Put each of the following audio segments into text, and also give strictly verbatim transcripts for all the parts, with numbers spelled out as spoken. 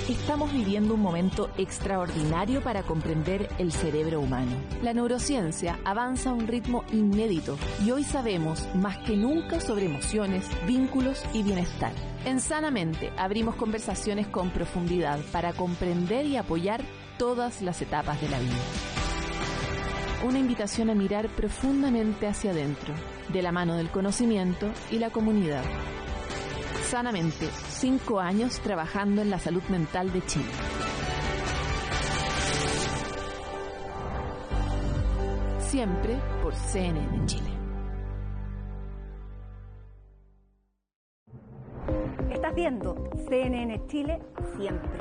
Estamos viviendo un momento extraordinario para comprender el cerebro humano. La neurociencia avanza a un ritmo inédito y hoy sabemos más que nunca sobre emociones, vínculos y bienestar. En Sanamente abrimos conversaciones con profundidad para comprender y apoyar todas las etapas de la vida. Una invitación a mirar profundamente hacia adentro, de la mano del conocimiento y la comunidad. Sanamente, cinco años trabajando en la salud mental de Chile. Siempre por C N N Chile. Estás viendo C N N Chile siempre.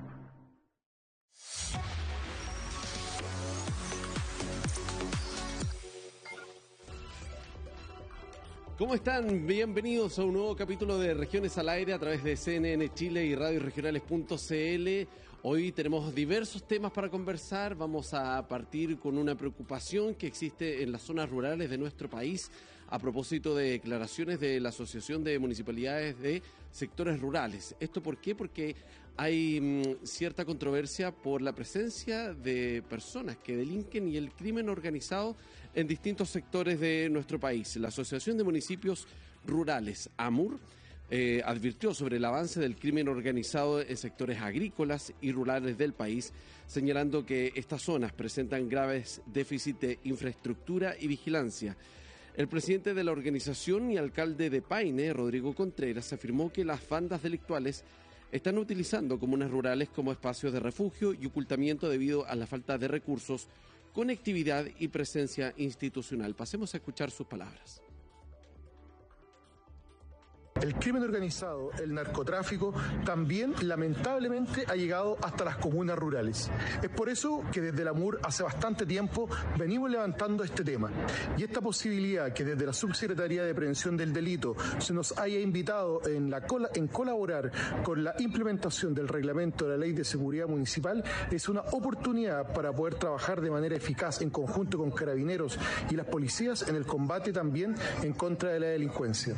¿Cómo están? Bienvenidos a un nuevo capítulo de Regiones al Aire a través de C N N Chile y radio regionales punto c l. Hoy tenemos diversos temas para conversar. Vamos a partir con una preocupación que existe en las zonas rurales de nuestro país a propósito de declaraciones de la Asociación de Municipalidades de Sectores Rurales. ¿Esto por qué? Porque hay mmm, cierta controversia por la presencia de personas que delinquen y el crimen organizado en distintos sectores de nuestro país. La Asociación de Municipios Rurales, AMUR, eh, advirtió sobre el avance del crimen organizado en sectores agrícolas y rurales del país, señalando que estas zonas presentan graves déficits de infraestructura y vigilancia. El presidente de la organización y alcalde de Paine, Rodrigo Contreras, afirmó que las bandas delictuales están utilizando comunas rurales como espacios de refugio y ocultamiento debido a la falta de recursos, conectividad y presencia institucional. Pasemos a escuchar sus palabras. El crimen organizado, el narcotráfico, también lamentablemente ha llegado hasta las comunas rurales. Es por eso que desde la AMUR hace bastante tiempo venimos levantando este tema. Y esta posibilidad que desde la Subsecretaría de Prevención del Delito se nos haya invitado en, la cola, en colaborar con la implementación del reglamento de la Ley de Seguridad Municipal es una oportunidad para poder trabajar de manera eficaz en conjunto con carabineros y las policías en el combate también en contra de la delincuencia.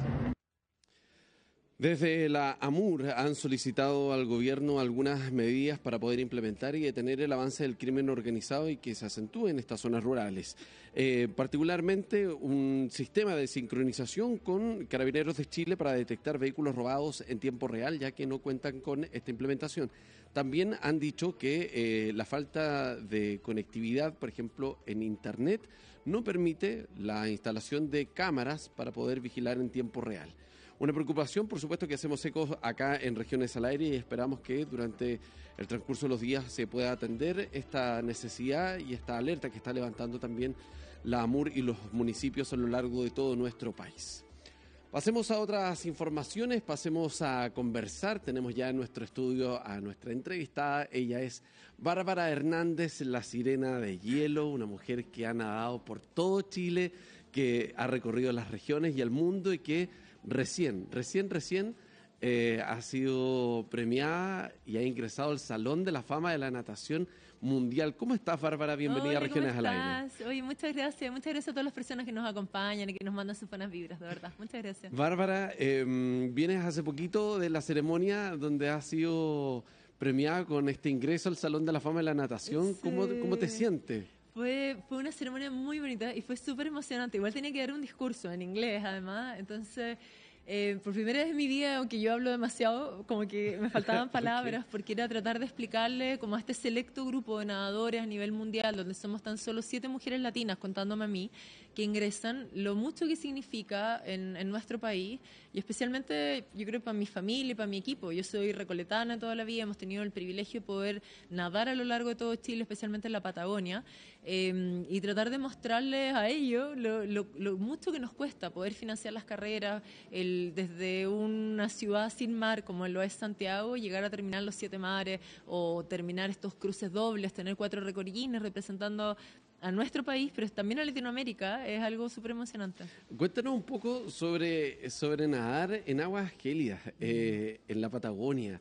Desde la AMUR han solicitado al gobierno algunas medidas para poder implementar y detener el avance del crimen organizado y que se acentúe en estas zonas rurales. Eh, particularmente un sistema de sincronización con Carabineros de Chile para detectar vehículos robados en tiempo real, ya que no cuentan con esta implementación. También han dicho que eh, la falta de conectividad, por ejemplo, en Internet, no permite la instalación de cámaras para poder vigilar en tiempo real. Una preocupación, por supuesto, que hacemos eco acá en Regiones al Aire y esperamos que durante el transcurso de los días se pueda atender esta necesidad y esta alerta que está levantando también la AMUR y los municipios a lo largo de todo nuestro país. Pasemos a otras informaciones, pasemos a conversar. Tenemos ya en nuestro estudio a nuestra entrevistada. Ella es Bárbara Hernández, la sirena de hielo, una mujer que ha nadado por todo Chile, que ha recorrido las regiones y el mundo y que Recién, recién, recién eh, ha sido premiada y ha ingresado al Salón de la Fama de la Natación Mundial. ¿Cómo estás, Bárbara? Bienvenida Hola, a Regiones ¿cómo al estás? Aire. Oye, muchas gracias. Muchas gracias a todas las personas que nos acompañan y que nos mandan sus buenas vibras, de verdad. Muchas gracias. Bárbara, eh, vienes hace poquito de la ceremonia donde has sido premiada con este ingreso al Salón de la Fama de la Natación. Sí. ¿Cómo, cómo te sientes? Fue, fue una ceremonia muy bonita y fue súper emocionante. Igual tenía que dar un discurso en inglés, además. Entonces, eh, por primera vez en mi vida, aunque yo hablo demasiado, como que me faltaban palabras, okay. Porque era tratar de explicarle como a este selecto grupo de nadadores a nivel mundial, donde somos tan solo siete mujeres latinas, contándome a mí, que ingresan, lo mucho que significa en, en nuestro país, y especialmente yo creo para mi familia y para mi equipo. Yo soy recoletana toda la vida, hemos tenido el privilegio de poder nadar a lo largo de todo Chile, especialmente en la Patagonia, eh, y tratar de mostrarles a ellos lo, lo, lo mucho que nos cuesta poder financiar las carreras, el, desde una ciudad sin mar como lo es Santiago, llegar a terminar los siete mares o terminar estos cruces dobles, tener cuatro recorrines representando a nuestro país, pero también a Latinoamérica, es algo súper emocionante. Cuéntanos un poco sobre, sobre nadar en aguas gélidas, eh, en la Patagonia.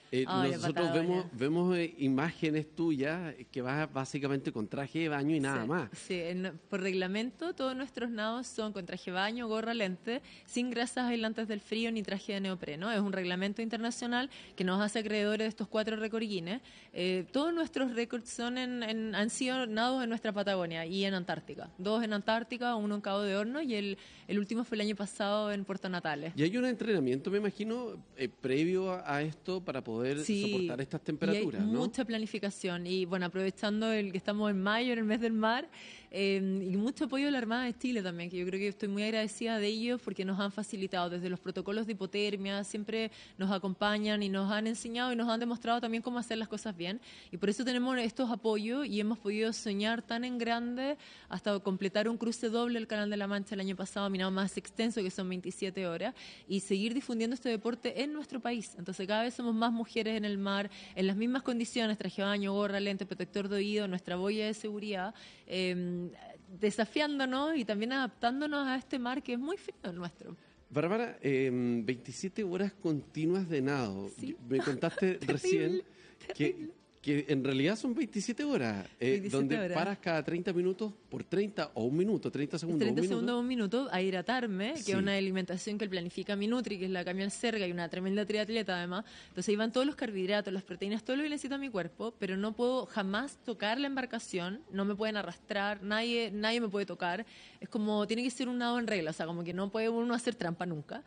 Eh, Ay, la nosotros Patagonia. vemos, vemos eh, imágenes tuyas que vas básicamente con traje de baño y nada Sí, más. Sí, en- por reglamento todos nuestros nados son con traje de baño, gorra, lente, sin grasas aislantes del frío ni traje de neopreno. Es un reglamento internacional que nos hace acreedores de estos cuatro recordines. Eh, todos nuestros récords son en, en- han sido nados en nuestra Patagonia y en Antártica. Dos en Antártica, uno en Cabo de Horno y el, el último fue el año pasado en Puerto Natales. Y hay un entrenamiento, me imagino, eh, previo a, a esto para poder soportar estas temperaturas, y hay ¿no? mucha planificación y bueno, aprovechando el que estamos en mayo, en el mes del mar, eh, y mucho apoyo de la Armada de Chile también, que yo creo que estoy muy agradecida de ellos porque nos han facilitado desde los protocolos de hipotermia, siempre nos acompañan y nos han enseñado y nos han demostrado también cómo hacer las cosas bien, y por eso tenemos estos apoyos y hemos podido soñar tan en grande hasta completar un cruce doble el Canal de la Mancha el año pasado, mi nado más extenso, que son veintisiete horas, y seguir difundiendo este deporte en nuestro país. Entonces cada vez somos más mujeres en el mar, en las mismas condiciones, traje de baño, gorra, lente, protector de oído, nuestra boya de seguridad, eh, desafiándonos y también adaptándonos a este mar que es muy frío el nuestro. Bárbara, eh, veintisiete horas continuas de nado. Sí. Me contaste recién que, que en realidad son veintisiete horas, eh, veintisiete donde horas. paras cada treinta minutos por treinta o un minuto, treinta segundos. treinta un minuto. segundos o un minuto a hidratarme, que Sí. es una alimentación que planifica mi Nutri, que es la Camión Serga, y una tremenda triatleta además. Entonces ahí van todos los carbohidratos, las proteínas, todo lo que necesita mi cuerpo, pero no puedo jamás tocar la embarcación, no me pueden arrastrar, nadie, nadie me puede tocar. Es como, tiene que ser un nado en regla, o sea, como que no puede uno hacer trampa nunca.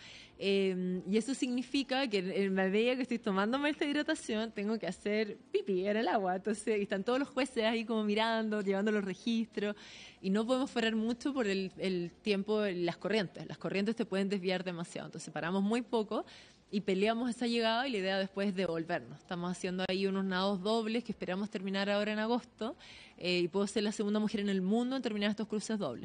Eh, y eso significa que en la medida que estoy tomándome esta hidratación, tengo que hacer pipí en el agua. Entonces, y están todos los jueces ahí como mirando, llevando los registros, y no podemos parar mucho por el, el tiempo, las corrientes. Las corrientes te pueden desviar demasiado. Entonces, paramos muy poco y peleamos esa llegada, y la idea después es devolvernos. Estamos haciendo ahí unos nados dobles que esperamos terminar ahora en agosto, eh, y puedo ser la segunda mujer en el mundo en terminar estos cruces dobles.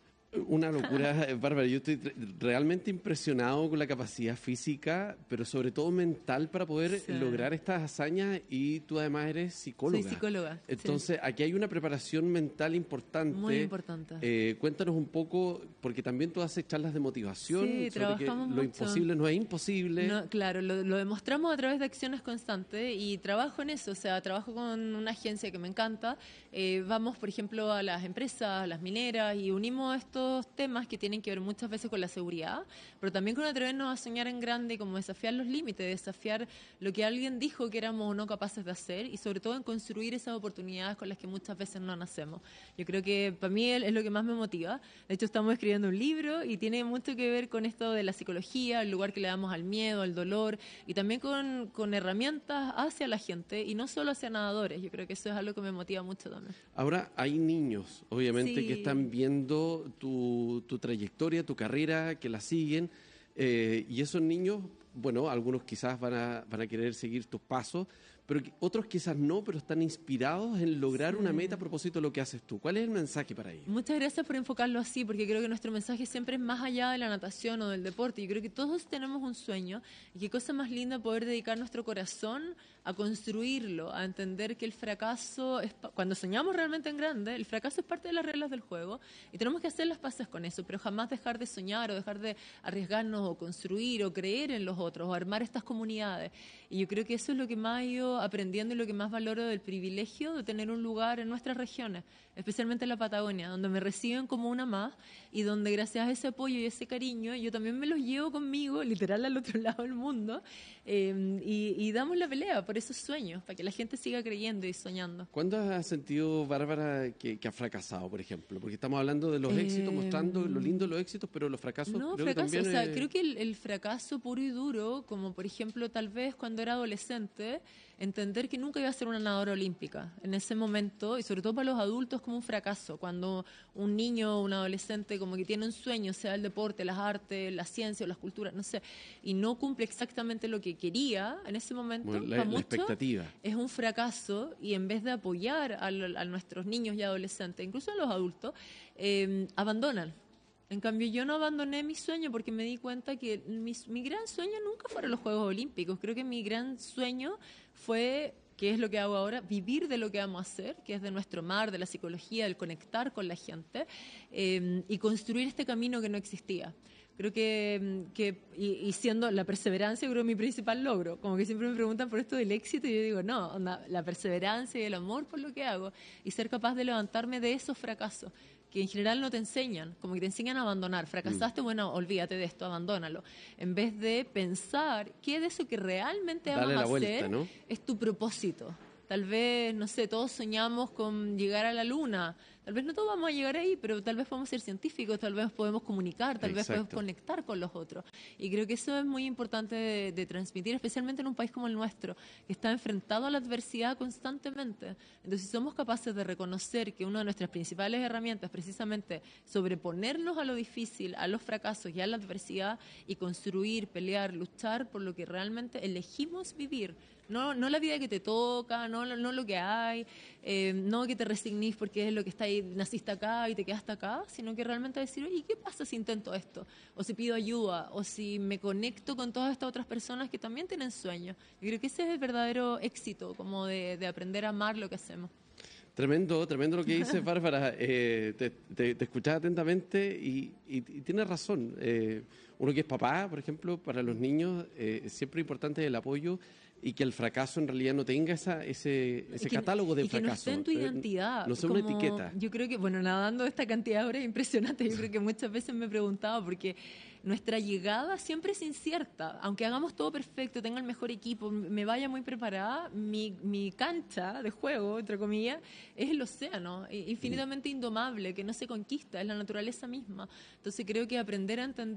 Una locura, Bárbara. Yo estoy realmente impresionado con la capacidad física, pero sobre todo mental para poder Sí. lograr estas hazañas, y tú además eres psicóloga. Soy psicóloga. sí. Entonces, aquí hay una preparación mental importante. Muy importante. Eh, cuéntanos un poco, porque también tú haces charlas de motivación Sí, sobre que trabajamos lo mucho. imposible no es imposible. No, claro, lo, lo demostramos a través de acciones constantes y trabajo en eso, o sea, trabajo con una agencia que me encanta, eh, vamos, por ejemplo, a las empresas, a las mineras, y unimos estos temas que tienen que ver muchas veces con la seguridad, pero también con atrevernos a soñar en grande, como desafiar los límites, desafiar lo que alguien dijo que éramos o no capaces de hacer, y sobre todo en construir esas oportunidades con las que muchas veces no nacemos. Yo creo que para mí es lo que más me motiva. De hecho, estamos escribiendo un libro y tiene mucho que ver con esto de la psicología, el lugar que le damos al miedo, al dolor, y también con, con herramientas hacia la gente y no solo hacia nadadores. Yo creo que eso es algo que me motiva mucho también. Ahora, hay niños, obviamente, Sí. que están viendo tu, tu trayectoria, tu carrera, que la siguen, eh, y esos niños, bueno, algunos quizás van a, van a querer seguir tus pasos, pero que- otros quizás no, pero están inspirados en lograr Sí. una meta a propósito de lo que haces tú. ¿Cuál es el mensaje para ellos? Muchas gracias por enfocarlo así, porque creo que nuestro mensaje siempre es más allá de la natación o del deporte. Yo creo que todos tenemos un sueño, y qué cosa más linda poder dedicar nuestro corazón a construirlo, a entender que el fracaso, es pa- cuando soñamos realmente en grande, el fracaso es parte de las reglas del juego, y tenemos que hacer las paces con eso, pero jamás dejar de soñar o dejar de arriesgarnos o construir o creer en los otros o armar estas comunidades. Y yo creo que eso es lo que más he ido aprendiendo y lo que más valoro del privilegio de tener un lugar en nuestras regiones, especialmente en la Patagonia, donde me reciben como una más y donde gracias a ese apoyo y ese cariño yo también me los llevo conmigo, literal al otro lado del mundo, eh, y, y damos la pelea por esos sueños, para que la gente siga creyendo y soñando. ¿Cuándo has sentido, Bárbara, que, que ha fracasado, por ejemplo? Porque estamos hablando de los Eh, éxitos, mostrando lo lindo de los éxitos, pero los fracasos No, creo fracaso, que también... o sea, eh, creo que el, el fracaso puro y duro, como por ejemplo tal vez cuando era adolescente, entender que nunca iba a ser una nadadora olímpica en ese momento, y sobre todo para los adultos como un fracaso, cuando un niño o un adolescente como que tiene un sueño, sea el deporte, las artes, la ciencia o las culturas, no sé, y no cumple exactamente lo que quería en ese momento, bueno, la, para la muchos expectativa. es un fracaso, y en vez de apoyar a, lo- a nuestros niños y adolescentes, incluso a los adultos, eh, abandonan. En cambio, yo no abandoné mi sueño porque me di cuenta que mi, mi gran sueño nunca fueron los Juegos Olímpicos. Creo que mi gran sueño fue, que es lo que hago ahora, vivir de lo que amo hacer, que es de nuestro mar, de la psicología, del conectar con la gente, eh, y construir este camino que no existía. Creo que, que y, y siendo la perseverancia, creo que mi principal logro. Como que siempre me preguntan por esto del éxito y yo digo, no, onda, la perseverancia y el amor por lo que hago y ser capaz de levantarme de esos fracasos que en general no te enseñan, como que te enseñan a abandonar. Fracasaste, bueno, olvídate de esto, abandónalo. En vez de pensar qué de eso que realmente Dale amas la hacer vuelta, ¿no? es tu propósito. Tal vez, no sé, todos soñamos con llegar a la luna. Tal vez no todos vamos a llegar ahí, pero tal vez podemos ser científicos, tal vez podemos comunicar, tal vez podemos Exacto. conectar con los otros. Y creo que eso es muy importante de, de transmitir, especialmente en un país como el nuestro, que está enfrentado a la adversidad constantemente. Entonces, si somos capaces de reconocer que una de nuestras principales herramientas es precisamente sobreponernos a lo difícil, a los fracasos y a la adversidad y construir, pelear, luchar por lo que realmente elegimos vivir. No, no la vida que te toca, no, no lo que hay, eh, no que te resignís porque es lo que está ahí, naciste acá y te quedaste acá, sino que realmente decir, oye, ¿qué pasa si intento esto? O si pido ayuda, o si me conecto con todas estas otras personas que también tienen sueños. Yo creo que ese es el verdadero éxito, como de, de aprender a amar lo que hacemos. Tremendo, tremendo lo que dice Bárbara. Eh, te, te, te escuchaba atentamente y, y, y tienes razón. Eh, uno que es papá, por ejemplo, para los niños eh, es siempre importante el apoyo y que el fracaso en realidad no tenga esa, ese, ese que, catálogo de y fracaso. Que no esté en tu identidad. No sea como, una etiqueta. Yo creo que, bueno, nadando esta cantidad de horas es impresionante. Yo creo que muchas veces me he preguntado porque nuestra llegada siempre es incierta. Aunque hagamos todo perfecto, tenga el mejor equipo, me vaya muy preparada, mi, mi cancha de juego, entre comillas, es el océano, infinitamente indomable, que no se conquista, es la naturaleza misma. Entonces creo que aprender a entender